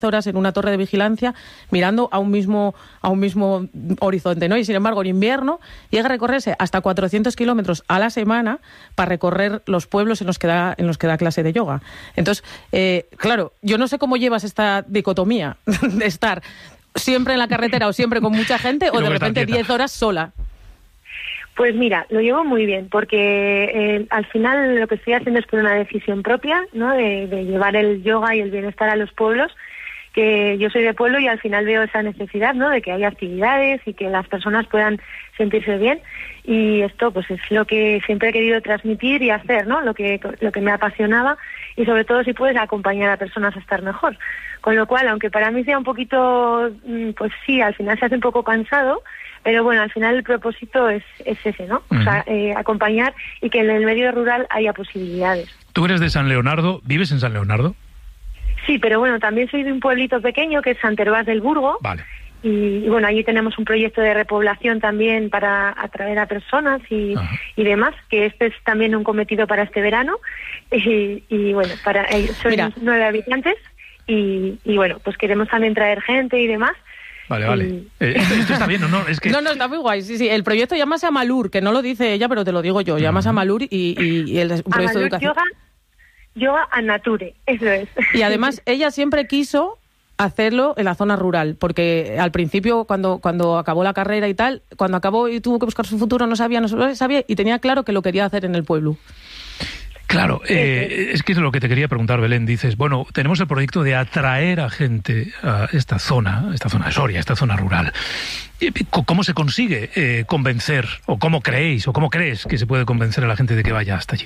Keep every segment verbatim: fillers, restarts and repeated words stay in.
horas en una torre de vigilancia mirando a un mismo a un mismo horizonte, ¿no? Y sin embargo, en invierno llega a recorrerse hasta cuatrocientos kilómetros a la semana para recorrer los pueblos en los que da en los que da clase de yoga. Entonces, eh, claro, yo no sé cómo llevas esta dicotomía de estar siempre en la carretera o siempre con mucha gente o de repente diez horas sola. Pues mira, lo llevo muy bien, porque eh, al final lo que estoy haciendo es por una decisión propia, ¿no? De, de llevar el yoga y el bienestar a los pueblos, que yo soy de pueblo y al final veo esa necesidad, ¿no? De que haya actividades y que las personas puedan sentirse bien, y esto pues es lo que siempre he querido transmitir y hacer, ¿no? Lo que lo que me apasionaba, y sobre todo si puedes acompañar a personas a estar mejor. Con lo cual, aunque para mí sea un poquito, pues sí, al final se hace un poco cansado, pero bueno, al final el propósito es, es ese, ¿no? Uh-huh. O sea, eh, acompañar y que en el medio rural haya posibilidades. Tú eres de San Leonardo, ¿vives en San Leonardo? Sí, pero bueno, también soy de un pueblito pequeño que es Sant Hervás del Burgo. Vale. Y, y bueno, allí tenemos un proyecto de repoblación también para atraer a personas y, uh-huh. y demás, que este es también un cometido para este verano. Y, y bueno, para eh, son Mira. nueve habitantes y, y bueno, pues queremos también traer gente y demás. Vale, vale. Y... Eh, esto, esto está bien, ¿o no? Es que... No, no, está muy guay. Sí, sí. El proyecto llámase Amalur, que no lo dice ella, pero te lo digo yo. Llámase uh-huh. Amalur y, y, y el un proyecto Amalur de educación. Yoga, yoga a nature, eso es. Y además ella siempre quiso hacerlo en la zona rural, porque al principio, cuando cuando acabó la carrera y tal, cuando acabó y tuvo que buscar su futuro, no sabía, no sabía, y tenía claro que lo quería hacer en el pueblo. Claro, eh, es que es lo que te quería preguntar, Belén. Dices, bueno, tenemos el proyecto de atraer a gente a esta zona, esta zona de Soria, esta zona rural. ¿Cómo se consigue eh, convencer, o cómo creéis, o cómo crees que se puede convencer a la gente de que vaya hasta allí?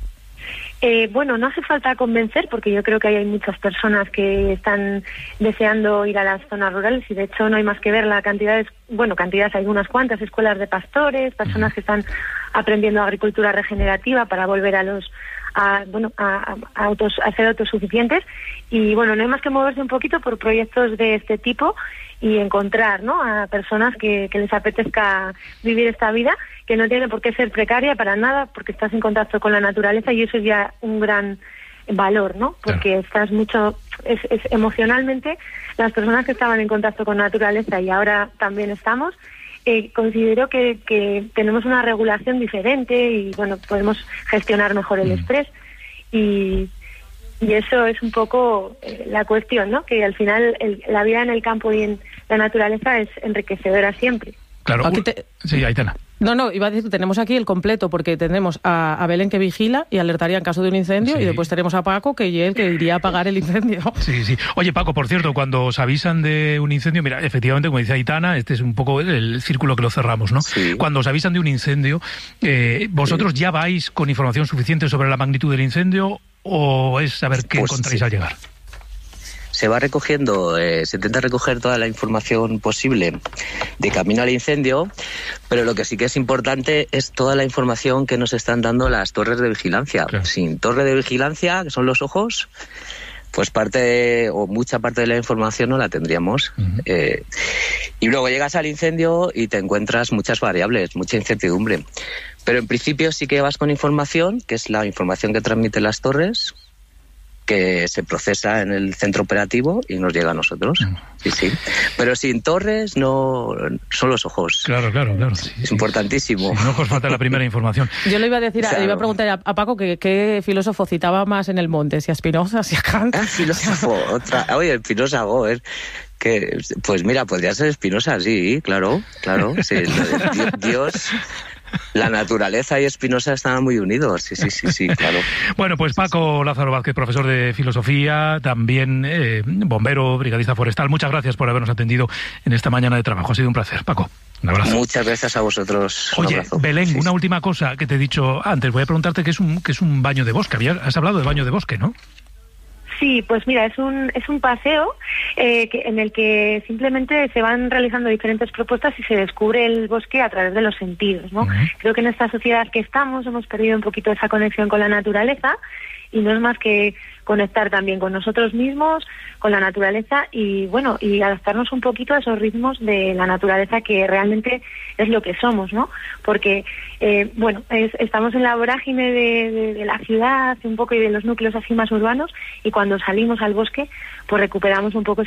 Eh, bueno, no hace falta convencer, porque yo creo que hay muchas personas que están deseando ir a las zonas rurales, y de hecho no hay más que ver la cantidad de, bueno, cantidades, hay unas cuantas escuelas de pastores, personas que están aprendiendo agricultura regenerativa para volver a los a bueno a, a, autos, a ser autosuficientes, y bueno, no hay más que moverse un poquito por proyectos de este tipo y encontrar, ¿no?, a personas que, que les apetezca vivir esta vida, que no tiene por qué ser precaria para nada, porque estás en contacto con la naturaleza, y eso es ya un gran valor, ¿no? Porque claro, estás mucho, es, es emocionalmente, las personas que estaban en contacto con la naturaleza y ahora también estamos, eh, considero que, que tenemos una regulación diferente y bueno, podemos gestionar mejor el mm. estrés, y y eso es un poco eh, la cuestión, ¿no? Que al final el, la vida en el campo y en la naturaleza es enriquecedora siempre. Claro, aquí te... sí, Aitana. No, no, iba a decir que tenemos aquí el completo, porque tendremos a, a Belén, que vigila y alertaría en caso de un incendio, sí, y después tenemos a Paco, que es el que iría a apagar el incendio. Sí, sí. Oye, Paco, por cierto, cuando os avisan de un incendio, mira, efectivamente, como dice Aitana, este es un poco el, el círculo que lo cerramos, ¿no? Sí. Cuando os avisan de un incendio, eh, ¿vosotros sí. ya vais con información suficiente sobre la magnitud del incendio, o es saber qué pues encontráis sí. al llegar? Se va recogiendo, eh, se intenta recoger toda la información posible de camino al incendio, pero lo que sí que es importante es toda la información que nos están dando las torres de vigilancia. Claro. Sin torre de vigilancia, que son los ojos, pues parte de, o mucha parte de la información no la tendríamos. Uh-huh. Eh, y luego llegas al incendio y te encuentras muchas variables, mucha incertidumbre. Pero en principio sí que vas con información, que es la información que transmiten las torres, que se procesa en el centro operativo y nos llega a nosotros. Sí, sí. Pero sin torres no son los ojos. Claro, claro, claro. Sí, es importantísimo. Sin ojos falta la primera información. Yo le iba a decir, claro. le iba a preguntar a, a Paco que qué filósofo citaba más en el monte, si a Spinoza, si a Kant. Ah, filósofo, otra. Oye, Spinoza, Goer. Que, pues mira, podría ser Spinoza, sí, claro, claro. Sí, Dios... La naturaleza y Spinoza estaban muy unidos, sí, sí, sí, sí, claro. Bueno, pues Paco Lázaro Vázquez, profesor de filosofía, también eh, bombero, brigadista forestal, muchas gracias por habernos atendido en esta mañana de trabajo. Ha sido un placer, Paco. Un abrazo. Muchas gracias a vosotros. Oye, un abrazo. Belén, sí, una sí. última cosa que te he dicho antes. Voy a preguntarte qué es un, qué es un baño de bosque. Habías, has hablado de baño de bosque, ¿no? Sí, pues mira, es un es un paseo eh, que, en el que simplemente se van realizando diferentes propuestas y se descubre el bosque a través de los sentidos, ¿no? Uh-huh. Creo que en esta sociedad que estamos hemos perdido un poquito esa conexión con la naturaleza y no es más que conectar también con nosotros mismos, con la naturaleza y, bueno, y adaptarnos un poquito a esos ritmos de la naturaleza que realmente es lo que somos, ¿no? Porque, eh, bueno, es, estamos en la vorágine de, de, de la ciudad un poco y de los núcleos así más urbanos, y cuando salimos al bosque, pues recuperamos un poco